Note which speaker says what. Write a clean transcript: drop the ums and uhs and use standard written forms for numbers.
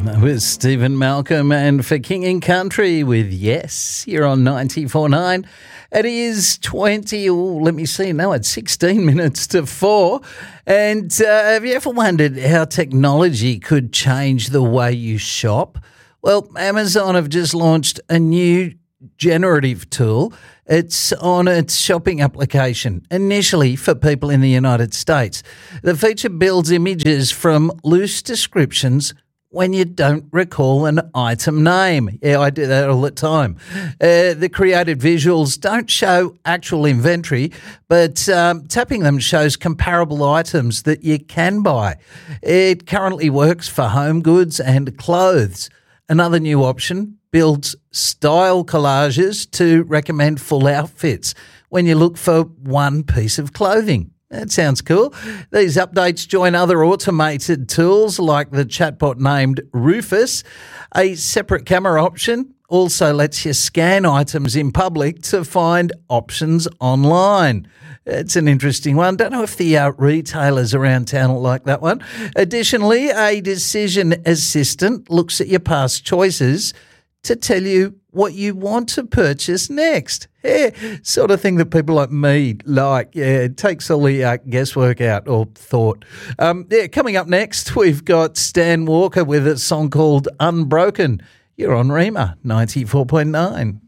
Speaker 1: That was Stephen Malcolm and For King and Country with Yes, you're on 94.9. It is 16 minutes to 4. And have you ever wondered how technology could change the way you shop? Well, Amazon have just launched a new generative tool. It's on its shopping application, initially for people in the United States. The feature builds images from loose descriptions when you don't recall an item name. Yeah, I do that all the time. The created visuals don't show actual inventory, but tapping them shows comparable items that you can buy. It currently works for home goods and clothes. Another new option builds style collages to recommend full outfits when you look for one piece of clothing. That sounds cool. These updates join other automated tools like the chatbot named Rufus. A separate camera option also lets you scan items in public to find options online. It's an interesting one. Don't know if the retailers around town will like that one. Additionally, a decision assistant looks at your past choices to tell you what you want to purchase next. Yeah, sort of thing that people like me like. Yeah, it takes all the guesswork out or thought. Coming up next, we've got Stan Walker with a song called Unbroken. You're on Rima 94.9.